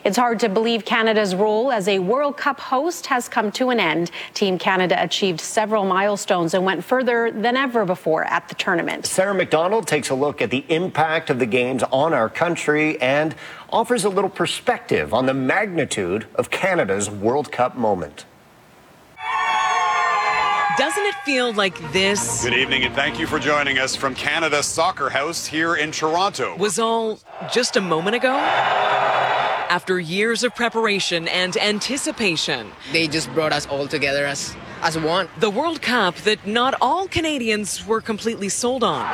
It's hard to believe Canada's role as a World Cup host has come to an end. Team Canada achieved several milestones and went further than ever before at the tournament. Sarah McDonald takes a look at the impact of the games on our country and offers a little perspective on the magnitude of Canada's World Cup moment. Doesn't it feel like this? Good evening and thank you for joining us from Canada's Soccer House here in Toronto. Was all just a moment ago? After years of preparation and anticipation, they just brought us all together as one. The World Cup that not all Canadians were completely sold on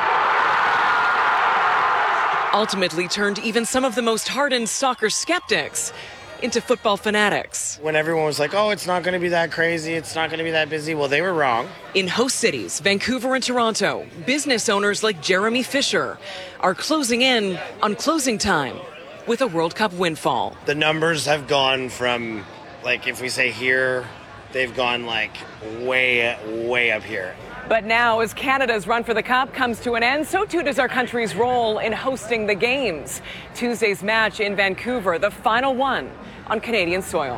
ultimately turned even some of the most hardened soccer skeptics into football fanatics. When everyone was like, oh, it's not going to be that crazy, it's not going to be that busy, well, they were wrong. In host cities, Vancouver and Toronto, business owners like Jeremy Fisher are closing in on closing time with a World Cup windfall. The numbers have gone from, like, if we say here, they've gone, like, way up here. But now, as Canada's run for the Cup comes to an end, so too does our country's role in hosting the games. Tuesday's match in Vancouver, the final one on Canadian soil.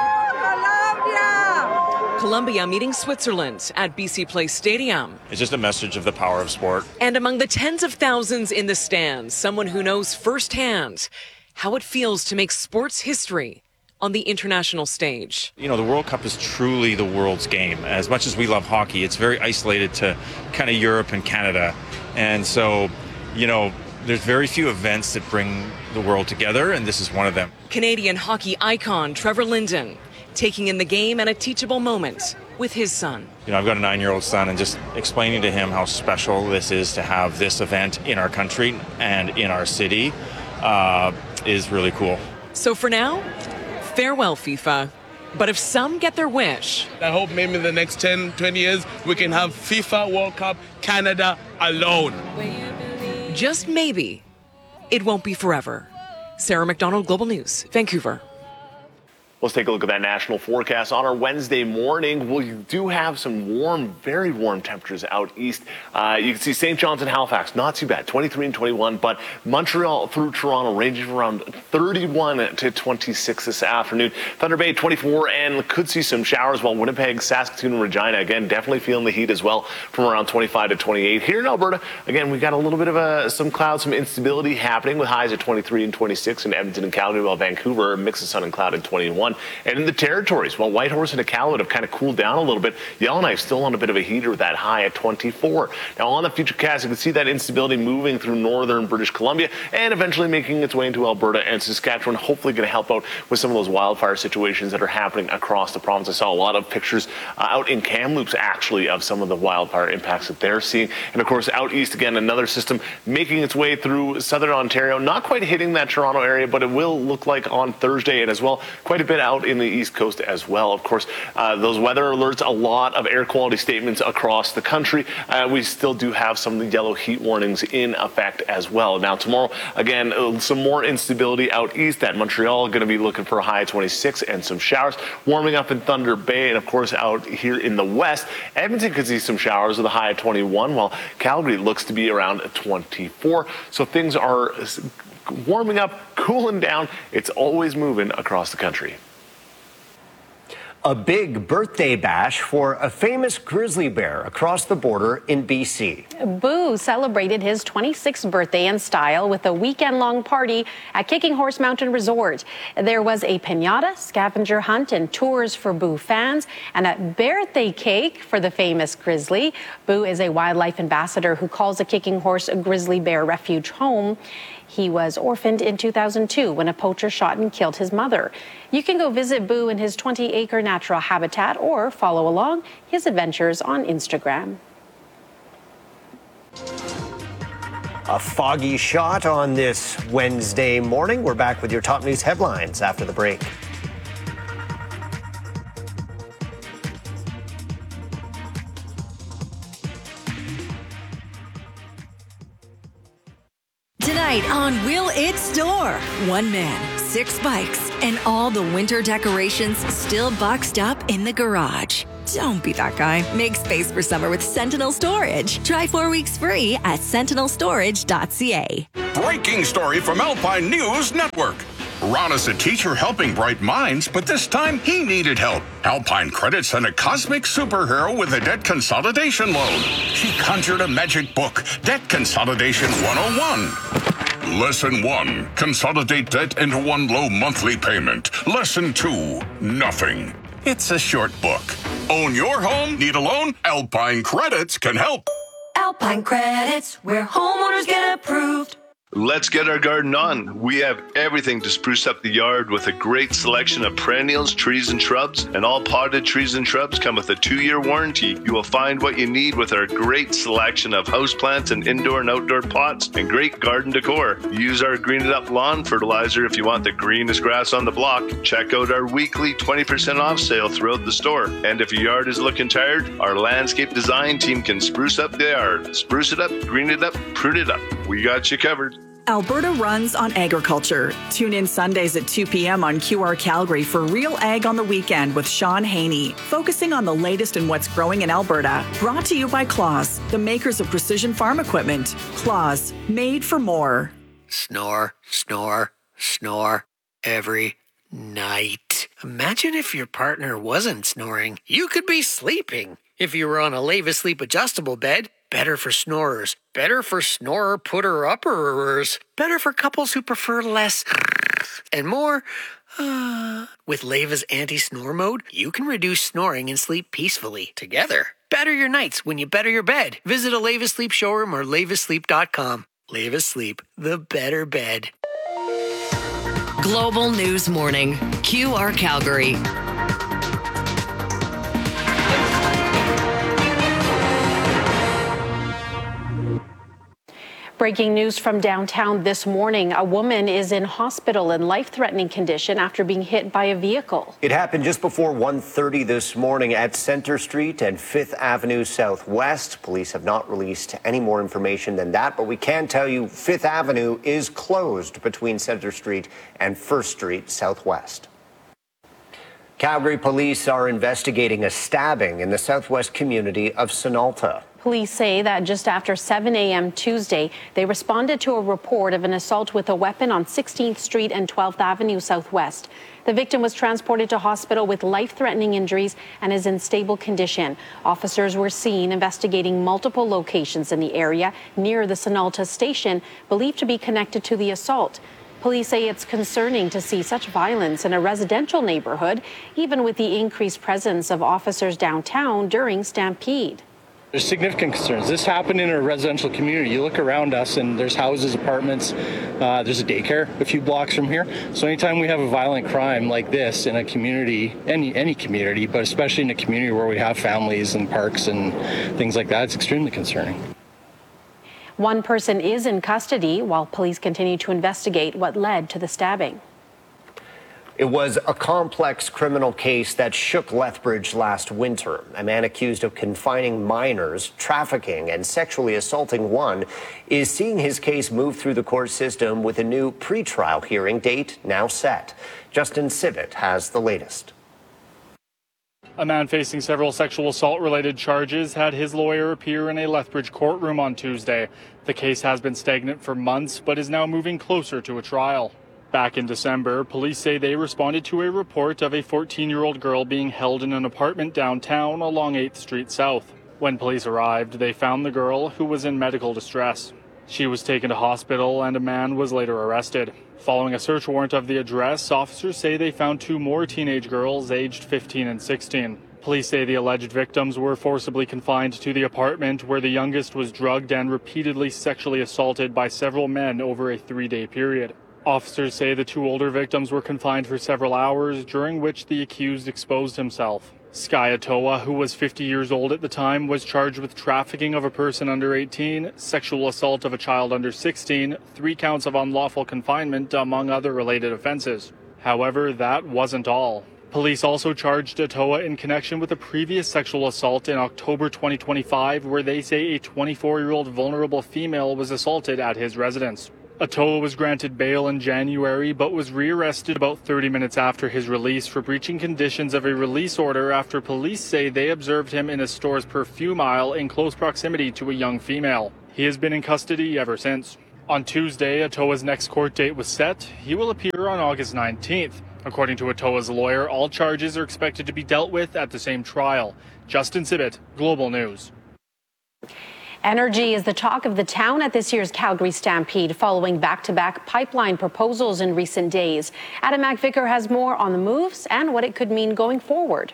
Colombia meeting Switzerland at BC Place Stadium. It's just a message of the power of sport. And among the tens of thousands in the stands, someone who knows firsthand how it feels to make sports history on the international stage. You know, the World Cup is truly the world's game. As much as we love hockey, it's very isolated to kind of Europe and Canada. And so, you know, there's very few events that bring the world together, and this is one of them. Canadian hockey icon Trevor Linden taking in the game at a teachable moment with his son. You know, I've got a 9-year-old son, and just explaining to him how special this is to have this event in our country and in our city is really cool. So for now, farewell, FIFA. But if some get their wish, I hope maybe in the next 10, 20 years, we can have FIFA World Cup Canada alone. Just maybe, it won't be forever. Sarah McDonald, Global News, Vancouver. Let's take a look at that national forecast. On our Wednesday morning, we do have some warm, very warm temperatures out east. You can see St. John's and Halifax, not too bad, 23 and 21, but Montreal through Toronto ranging from around 31 to 26 this afternoon. Thunder Bay, 24, and could see some showers, while Winnipeg, Saskatoon, and Regina, again, definitely feeling the heat as well from around 25 to 28. Here in Alberta, again, we got a little bit of some clouds, some instability happening with highs at 23 and 26 in Edmonton and Calgary, while Vancouver, a mix of sun and cloud at 21. And in the territories, while Whitehorse and Iqaluit have kind of cooled down a little bit, Yellowknife still on a bit of a heater with that high at 24. Now on the Futurecast, you can see that instability moving through northern British Columbia and eventually making its way into Alberta and Saskatchewan, hopefully going to help out with some of those wildfire situations that are happening across the province. I saw a lot of pictures out in Kamloops, actually, of some of the wildfire impacts that they're seeing. And of course, out east, again, another system making its way through southern Ontario, not quite hitting that Toronto area, but it will look like on Thursday, and as well, quite a bit out in the East Coast as well. Of course, those weather alerts, a lot of air quality statements across the country. We still do have some of the yellow heat warnings in effect as well. Now, tomorrow, again, some more instability out east. At Montreal, going to be looking for a high of 26 and some showers. Warming up in Thunder Bay, and of course, out here in the west, Edmonton could see some showers with a high of 21, while Calgary looks to be around 24. So things are warming up, cooling down. It's always moving across the country. A big birthday bash for a famous grizzly bear across the border in BC. Boo celebrated his 26th birthday in style with a weekend-long party at Kicking Horse Mountain Resort. There was a piñata, scavenger hunt, and tours for Boo fans, and a birthday cake for the famous grizzly. Boo is a wildlife ambassador who calls the Kicking Horse a grizzly bear refuge home. He was orphaned in 2002 when a poacher shot and killed his mother. You can go visit Boo in his 20-acre natural habitat or follow along his adventures on Instagram. A foggy shot on this Wednesday morning. We're back with your top news headlines after the break. Tonight on Will It Store? One man, 6 bikes, and all the winter decorations still boxed up in the garage. Don't be that guy. Make space for summer with Sentinel Storage. Try 4 weeks free at sentinelstorage.ca. Breaking story from Alpine News Network. Ron is a teacher helping bright minds, but this time he needed help. Alpine Credit sent a cosmic superhero with a debt consolidation loan. She conjured a magic book, Debt Consolidation 101. Lesson 1, consolidate debt into one low monthly payment. Lesson 2, nothing. It's a short book. Own your home? Need a loan? Alpine Credits can help. Alpine Credits, where homeowners get approved. Let's get our garden on. We have everything to spruce up the yard with a great selection of perennials, trees, and shrubs. And all potted trees and shrubs come with a 2-year warranty. You will find what you need with our great selection of houseplants and indoor and outdoor pots and great garden decor. Use our Green It Up lawn fertilizer if you want the greenest grass on the block. Check out our weekly 20% off sale throughout the store. And if your yard is looking tired, our landscape design team can spruce up the yard. Spruce it up, green it up, prune it up. We got you covered. Alberta runs on agriculture. Tune in Sundays at 2 p.m. on QR Calgary for Real Ag on the Weekend with Sean Haney, focusing on the latest in what's growing in Alberta. Brought to you by Claas, the makers of precision farm equipment. Claas, made for more. Snore, snore, snore every night. Imagine if your partner wasn't snoring. You could be sleeping. If you were on a Leva Sleep adjustable bed, better for snorers. Better for snorer putter-upperers. Better for couples who prefer less and more. With Leva's anti-snore mode, you can reduce snoring and sleep peacefully together. Better your nights when you better your bed. Visit a Leva Sleep showroom or levasleep.com. Leva Sleep, the better bed. Global News Morning, QR Calgary. Breaking news from downtown this morning. A woman is in hospital in life-threatening condition after being hit by a vehicle. It happened just before 1:30 this morning at Center Street and 5th Avenue Southwest. Police have not released any more information than that, but we can tell you 5th Avenue is closed between Center Street and 1st Street Southwest. Calgary police are investigating a stabbing in the southwest community of Sonalta. Police say that just after 7 a.m. Tuesday, they responded to a report of an assault with a weapon on 16th Street and 12th Avenue Southwest. The victim was transported to hospital with life-threatening injuries and is in stable condition. Officers were seen investigating multiple locations in the area near the Sonalta station, believed to be connected to the assault. Police say it's concerning to see such violence in a residential neighborhood, even with the increased presence of officers downtown during Stampede. There's significant concerns. This happened in a residential community. You look around us and there's houses, apartments, there's a daycare a few blocks from here. So anytime we have a violent crime like this in a community, any community, but especially in a community where we have families and parks and things like that, it's extremely concerning. One person is in custody while police continue to investigate what led to the stabbing. It was a complex criminal case that shook Lethbridge last winter. A man accused of confining minors, trafficking, and sexually assaulting one is seeing his case move through the court system with a new pretrial hearing date now set. Justin Sibbett has the latest. A man facing several sexual assault-related charges had his lawyer appear in a Lethbridge courtroom on Tuesday. The case has been stagnant for months, but is now moving closer to a trial. Back in December, police say they responded to a report of a 14-year-old girl being held in an apartment downtown along 8th Street South. When police arrived, they found the girl, who was in medical distress. She was taken to hospital and a man was later arrested. Following a search warrant of the address, officers say they found two more teenage girls aged 15 and 16. Police say the alleged victims were forcibly confined to the apartment where the youngest was drugged and repeatedly sexually assaulted by several men over a 3-day period. Officers say the two older victims were confined for several hours, during which the accused exposed himself. Sky Atoa, who was 50 years old at the time, was charged with trafficking of a person under 18, sexual assault of a child under 16, 3 counts of unlawful confinement, among other related offenses. However, that wasn't all. Police also charged Atoa in connection with a previous sexual assault in October 2025, where they say a 24-year-old vulnerable female was assaulted at his residence. Atoa was granted bail in January, but was rearrested about 30 minutes after his release for breaching conditions of a release order after police say they observed him in a store's perfume aisle in close proximity to a young female. He has been in custody ever since. On Tuesday, Ottawa's next court date was set. He will appear on August 19th. According to Ottawa's lawyer, all charges are expected to be dealt with at the same trial. Justin Sibbett, Global News. Energy is the talk of the town at this year's Calgary Stampede, following back-to-back pipeline proposals in recent days. Adam McVicker has more on the moves and what it could mean going forward.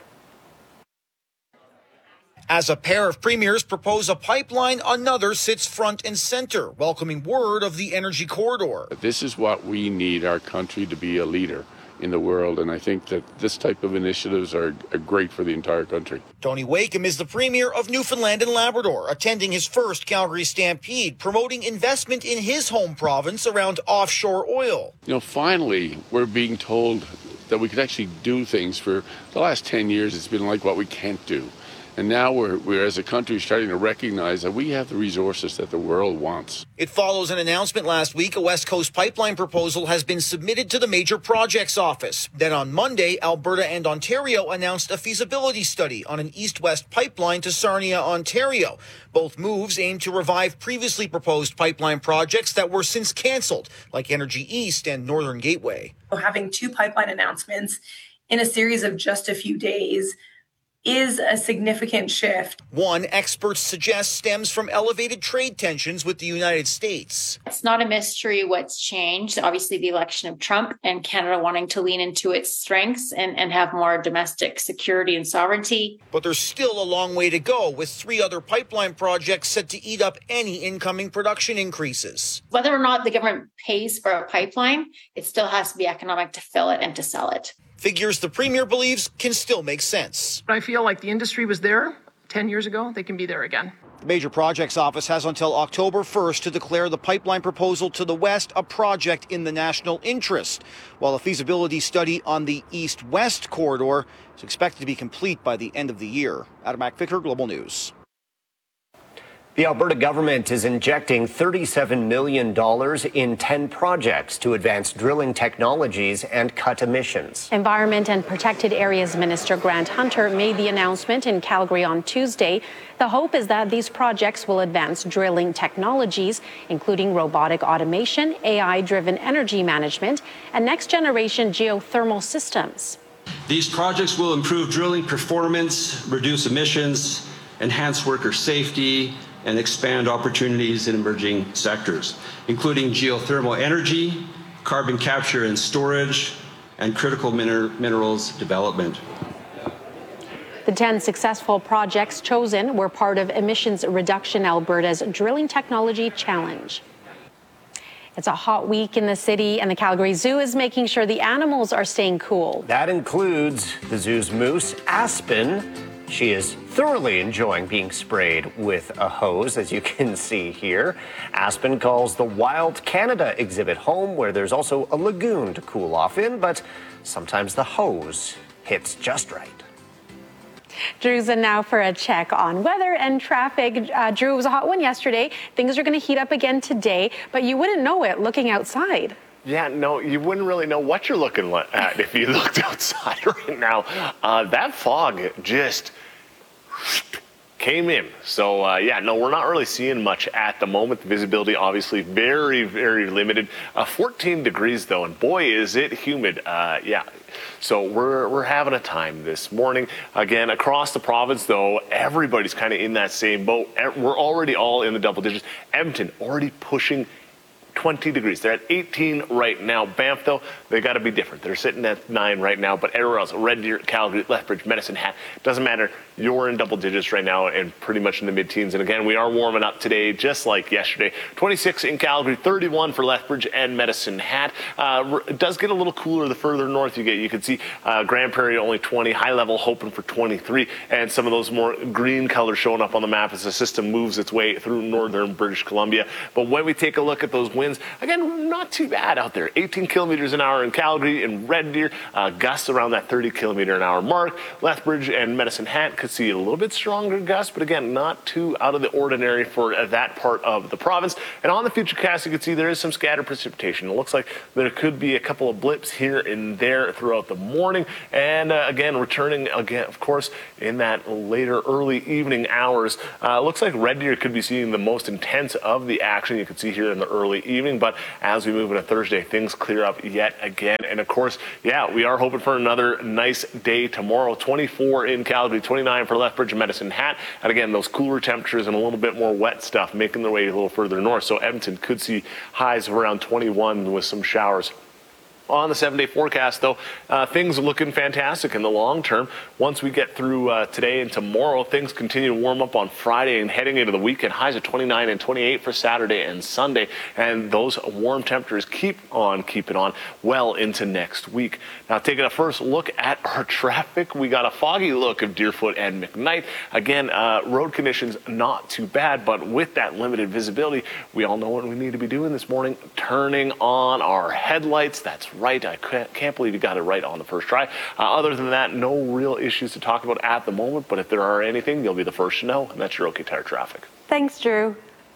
As a pair of premiers propose a pipeline, another sits front and center, welcoming word of the energy corridor. This is what we need our country to be a leader in the world, and I think that this type of initiatives are great for the entire country. Tony Wakeham is the Premier of Newfoundland and Labrador, attending his first Calgary Stampede, promoting investment in his home province around offshore oil. You know, finally, we're being told that we could actually do things. For the last 10 years, it's been like what we can't do. And now we're as a country starting to recognize that we have the resources that the world wants. It follows an announcement last week. A West Coast pipeline proposal has been submitted to the Major Projects Office. Then on Monday, Alberta and Ontario announced a feasibility study on an east-west pipeline to Sarnia, Ontario. Both moves aim to revive previously proposed pipeline projects that were since canceled, like Energy East and Northern Gateway. Having two pipeline announcements in a series of just a few days is a significant shift. One, experts suggest, stems from elevated trade tensions with the United States. It's not a mystery what's changed. Obviously, the election of Trump and Canada wanting to lean into its strengths and have more domestic security and sovereignty. But there's still a long way to go, with 3 other pipeline projects set to eat up any incoming production increases. Whether or not the government pays for a pipeline, it still has to be economic to fill it and to sell it. Figures the Premier believes can still make sense. I feel like the industry was there 10 years ago. They can be there again. The Major Projects Office has until October 1st to declare the pipeline proposal to the west a project in the national interest, while a feasibility study on the east-west corridor is expected to be complete by the end of the year. Adam McVicker, Global News. The Alberta government is injecting $37 million in 10 projects to advance drilling technologies and cut emissions. Environment and Protected Areas Minister Grant Hunter made the announcement in Calgary on Tuesday. The hope is that these projects will advance drilling technologies, including robotic automation, AI-driven energy management, and next-generation geothermal systems. These projects will improve drilling performance, reduce emissions, enhance worker safety, and expand opportunities in emerging sectors, including geothermal energy, carbon capture and storage, and critical minerals development. The 10 successful projects chosen were part of Emissions Reduction Alberta's Drilling Technology Challenge. It's a hot week in the city, and the Calgary Zoo is making sure the animals are staying cool. That includes the zoo's moose, Aspen. She is thoroughly enjoying being sprayed with a hose, as you can see here. Aspen calls the Wild Canada exhibit home, where there's also a lagoon to cool off in, but sometimes the hose hits just right. Drew's in now for a check on weather and traffic. Drew, it was a hot one yesterday. Things are going to heat up again today, but you wouldn't know it looking outside. Yeah, no, you wouldn't really know what you're looking at if you looked outside right now. That fog just came in. So, yeah, no, we're not really seeing much at the moment. The visibility, obviously, very, very limited. 14 degrees, though, and boy, is it humid. Yeah. So we're having a time this morning. Again, across the province, though, everybody's kind of in that same boat. We're already all in the double digits. Edmonton already pushing 20 degrees. They're at 18 right now. Banff, though, they got to be different. They're sitting at 9 right now, but everywhere else, Red Deer, Calgary, Lethbridge, Medicine Hat, doesn't matter. You're in double digits right now and pretty much in the mid-teens. And again, we are warming up today, just like yesterday. 26 in Calgary, 31 for Lethbridge and Medicine Hat. It does get a little cooler the further north you get. You can see Grand Prairie only 20, high level hoping for 23, and some of those more green colors showing up on the map as the system moves its way through northern British Columbia. But when we take a look at those winds, again, not too bad out there. 18 kilometers an hour in Calgary and Red Deer, gusts around that 30 kilometer an hour mark. Lethbridge and Medicine Hat could see a little bit stronger gusts, but again, not too out of the ordinary for that part of the province. And on the futurecast, you can see there is some scattered precipitation. It looks like there could be a couple of blips here and there throughout the morning. And again, returning again, of course, in that later early evening hours. Looks like Red Deer could be seeing the most intense of the action. You can see here in the early evening. But as we move into Thursday, things clear up yet again. And of course, we are hoping for another nice day tomorrow. 24 in Calgary, 29 for Lethbridge and Medicine Hat. And again, those cooler temperatures and a little bit more wet stuff making their way a little further north. So Edmonton could see highs of around 21 with some showers. On the 7-day forecast, though, things are looking fantastic in the long term. Once we get through today and tomorrow, things continue to warm up on Friday and heading into the weekend. Highs of 29 and 28 for Saturday and Sunday. And those warm temperatures keep on keeping on well into next week. Now, taking a first look at our traffic, we got a foggy look of Deerfoot and McKnight. Again, road conditions not too bad, but with that limited visibility, we all know what we need to be doing this morning. Turning on our headlights. That's right. I can't believe you got it right on the first try. Other than that, no real issues to talk about at the moment, but if there are anything, you'll be the first to know, and that's your OK Tire traffic. Thanks, Drew.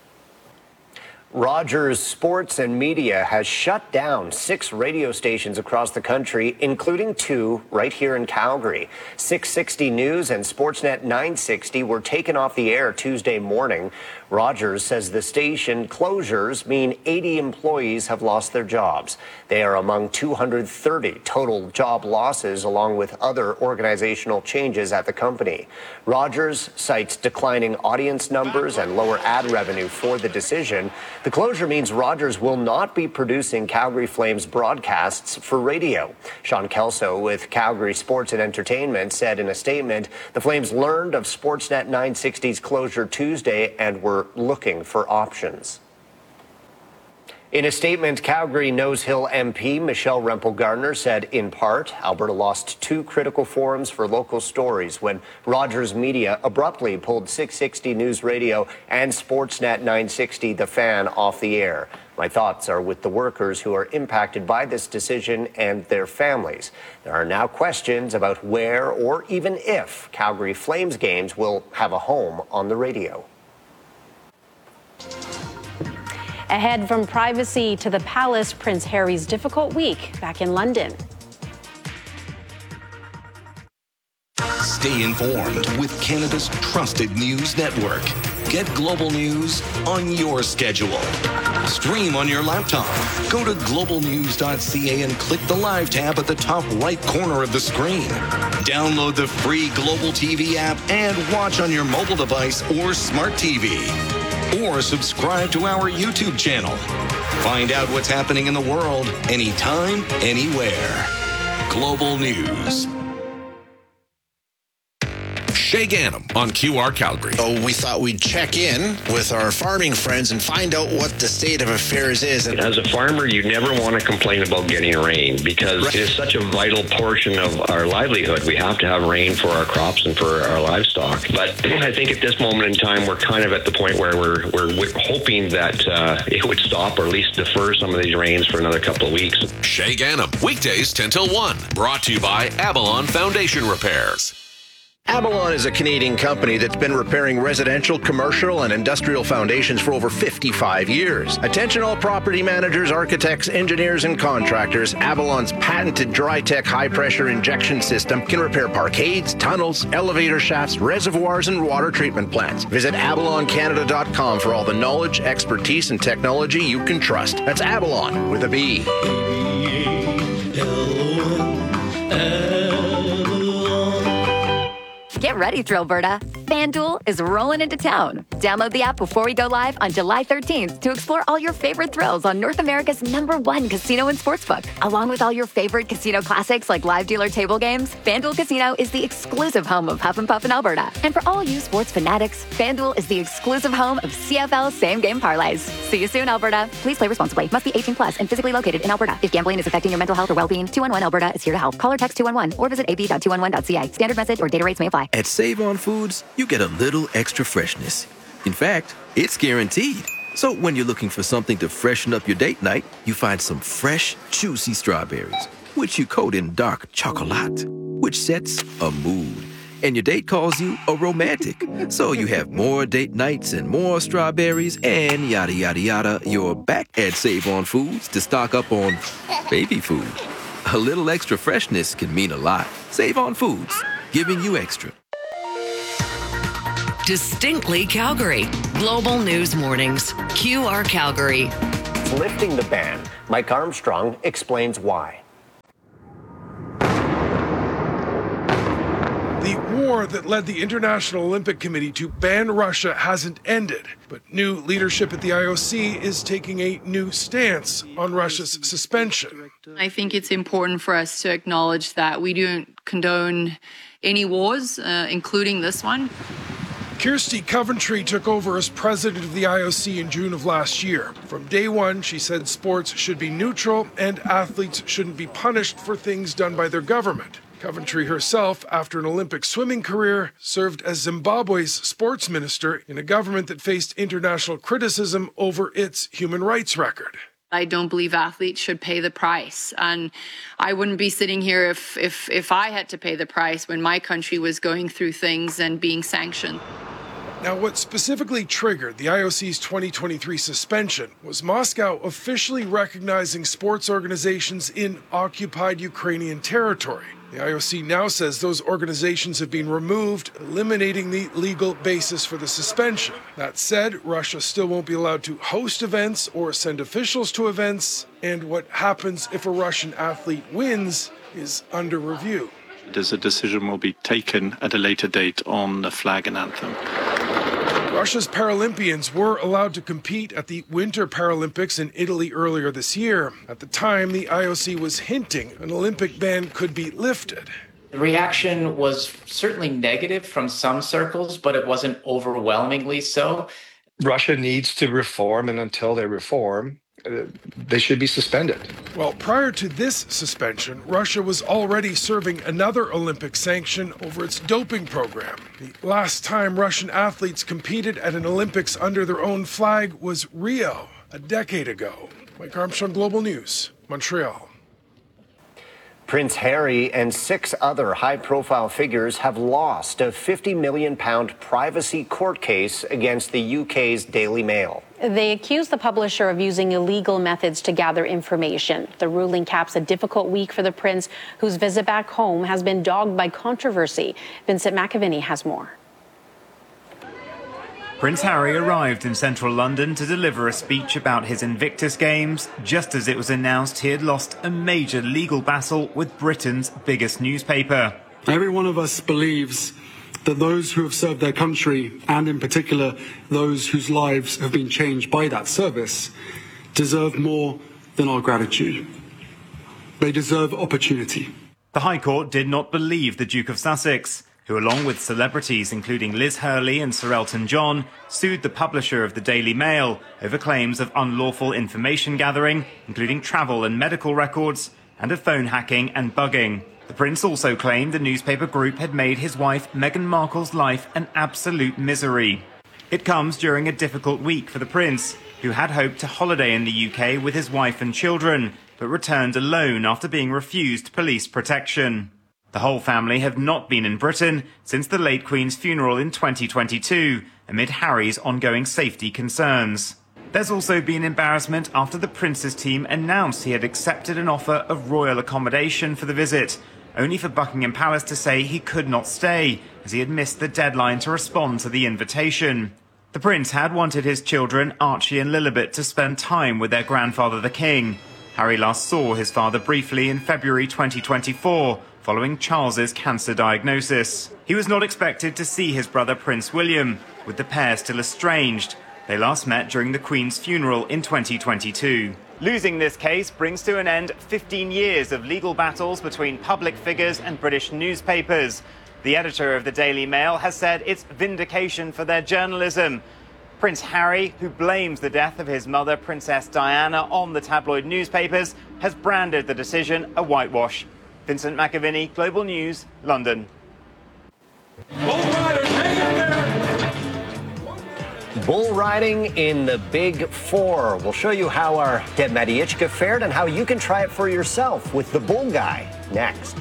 Rogers Sports and Media has shut down 6 radio stations across the country, including 2 right here in Calgary. 660 News and Sportsnet 960 were taken off the air Tuesday morning. Rogers says the station closures mean 80 employees have lost their jobs. They are among 230 total job losses, along with other organizational changes at the company. Rogers cites declining audience numbers and lower ad revenue for the decision. The closure means Rogers will not be producing Calgary Flames broadcasts for radio. Sean Kelso with Calgary Sports and Entertainment said in a statement, the Flames learned of Sportsnet 960's closure Tuesday and were looking for options. In a statement, Calgary Nose Hill MP Michelle Rempel-Gardner said, in part, Alberta lost 2 critical forums for local stories when Rogers Media abruptly pulled 660 News Radio and Sportsnet 960 The Fan off the air. My thoughts are with the workers who are impacted by this decision and their families. There are now questions about where or even if Calgary Flames games will have a home on the radio. Ahead from privacy to the palace, Prince Harry's difficult week back in London. Stay informed with Canada's trusted news network. Get global news on your schedule. Stream on your laptop. Go to globalnews.ca and click the live tab at the top right corner of the screen. Download the free Global TV app and watch on your mobile device or smart TV. Or subscribe to our YouTube channel. Find out what's happening in the world anytime, anywhere. Global News. Shay Gannam on QR Calgary. So we thought we'd check in with our farming friends and find out what the state of affairs is. As a farmer, you never want to complain about getting rain because it is such a vital portion of our livelihood. We have to have rain for our crops and for our livestock. But I think at this moment in time, we're kind of at the point where we're hoping that it would stop or at least defer some of these rains for another couple of weeks. Shay Gannam, weekdays 10 till 1. Brought to you by Avalon Foundation Repairs. Avalon is a Canadian company that's been repairing residential, commercial, and industrial foundations for over 55 years. Attention all property managers, architects, engineers, and contractors. Avalon's patented Dry-Tech high-pressure injection system can repair parkades, tunnels, elevator shafts, reservoirs, and water treatment plants. Visit avaloncanada.com for all the knowledge, expertise, and technology you can trust. That's Avalon with a B. Get ready, Thrillberta. FanDuel is rolling into town. Download the app before we go live on July 13th to explore all your favorite thrills on North America's #1 casino and sportsbook. Along with all your favorite casino classics like live dealer table games, FanDuel Casino is the exclusive home of Huff and Puff in Alberta. And for all you sports fanatics, FanDuel is the exclusive home of CFL same-game parlays. See you soon, Alberta. Please play responsibly. Must be 18+ and physically located in Alberta. If gambling is affecting your mental health or well-being, 211 Alberta is here to help. Call or text 211 or visit ab.211.ca. Standard message or data rates may apply. At Save On Foods, you get a little extra freshness. In fact, it's guaranteed. So when you're looking for something to freshen up your date night, you find some fresh, juicy strawberries, which you coat in dark chocolate, which sets a mood. And your date calls you a romantic. So you have more date nights and more strawberries and yada, yada, yada. You're back at Save On Foods to stock up on baby food. A little extra freshness can mean a lot. Save On Foods, giving you extra. Distinctly Calgary. Global News Mornings. QR Calgary. IOF lifting the ban. Mike Armstrong explains why. The war that led the International Olympic Committee to ban Russia hasn't ended, but new leadership at the IOC is taking a new stance on Russia's suspension. I think it's important for us to acknowledge that we don't condone any wars, including this one. Kirsty Coventry took over as president of the IOC in June of last year. From day one, she said sports should be neutral and athletes shouldn't be punished for things done by their government. Coventry herself, after an Olympic swimming career, served as Zimbabwe's sports minister in a government that faced international criticism over its human rights record. I don't believe athletes should pay the price. And I wouldn't be sitting here if I had to pay the price when my country was going through things and being sanctioned. Now, what specifically triggered the IOC's 2023 suspension was Moscow officially recognizing sports organizations in occupied Ukrainian territory. The IOC now says those organizations have been removed, eliminating the legal basis for the suspension. That said, Russia still won't be allowed to host events or send officials to events, and what happens if a Russian athlete wins is under review. A decision will be taken at a later date on the flag and anthem. Russia's Paralympians were allowed to compete at the Winter Paralympics in Italy earlier this year. At the time, the IOC was hinting an Olympic ban could be lifted. The reaction was certainly negative from some circles, but it wasn't overwhelmingly so. Russia needs to reform, and until they reform, they should be suspended. Well, prior to this suspension, Russia was already serving another Olympic sanction over its doping program. The last time Russian athletes competed at an Olympics under their own flag was Rio, a decade ago. Mike Armstrong, Global News, Montreal. Prince Harry and 6 other high-profile figures have lost a £50 million privacy court case against the UK's Daily Mail. They accuse the publisher of using illegal methods to gather information. The ruling caps a difficult week for the prince, whose visit back home has been dogged by controversy. Vincent McAviney has more. Prince Harry arrived in central London to deliver a speech about his Invictus Games, just as it was announced he had lost a major legal battle with Britain's biggest newspaper. Every one of us believes that those who have served their country, and in particular those whose lives have been changed by that service, deserve more than our gratitude. They deserve opportunity. The High Court did not believe the Duke of Sussex, who, along with celebrities including Liz Hurley and Sir Elton John, sued the publisher of the Daily Mail over claims of unlawful information gathering, including travel and medical records, and of phone hacking and bugging. The prince also claimed the newspaper group had made his wife Meghan Markle's life an absolute misery. It comes during a difficult week for the prince, who had hoped to holiday in the UK with his wife and children, but returned alone after being refused police protection. The whole family have not been in Britain since the late Queen's funeral in 2022, amid Harry's ongoing safety concerns. There's also been embarrassment after the Prince's team announced he had accepted an offer of royal accommodation for the visit, only for Buckingham Palace to say he could not stay, as he had missed the deadline to respond to the invitation. The Prince had wanted his children, Archie and Lilibet, to spend time with their grandfather the King. Harry last saw his father briefly in February 2024, following Charles's cancer diagnosis. He was not expected to see his brother Prince William, with the pair still estranged. They last met during the Queen's funeral in 2022. Losing this case brings to an end 15 years of legal battles between public figures and British newspapers. The editor of the Daily Mail has said it's vindication for their journalism. Prince Harry, who blames the death of his mother, Princess Diana, on the tabloid newspapers, has branded the decision a whitewash. Vincent McAviney, Global News, London. Bull riding in the Big Four. We'll show you how our Deb Matiichka fared and how you can try it for yourself with the Bull Guy next.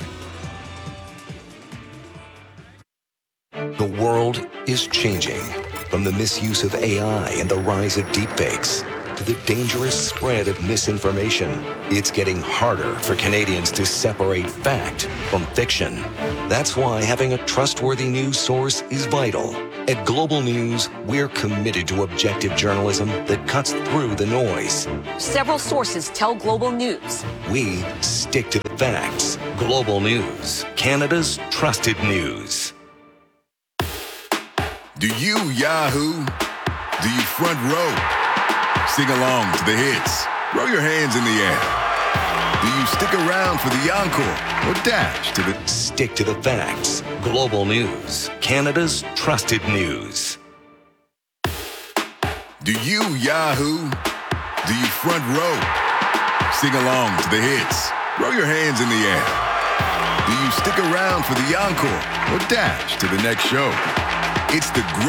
The world is changing. From the misuse of AI and the rise of deepfakes to the dangerous spread of misinformation. It's getting harder for Canadians to separate fact from fiction. That's why having a trustworthy news source is vital. At Global News, we're committed to objective journalism that cuts through the noise. Several sources tell Global News. We stick to the facts. Global News, Canada's trusted news. Do you Yahoo? Do you front row? Sing along to the hits. Throw your hands in the air. Do you stick around for the encore or dash to the... Stick to the facts. Global News, Canada's trusted news. Do you Yahoo? Do you front row? Sing along to the hits. Throw your hands in the air. Do you stick around for the encore or dash to the next show? It's the great